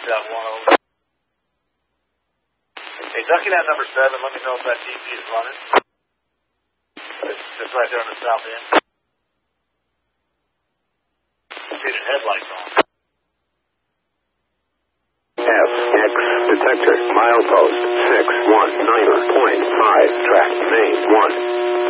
South 1 over. Hey, ducking out number 7, let me know if that TP is running. It's right there on the south end. Repeated headlights on. FX detector, milepost 619.5, track main 1.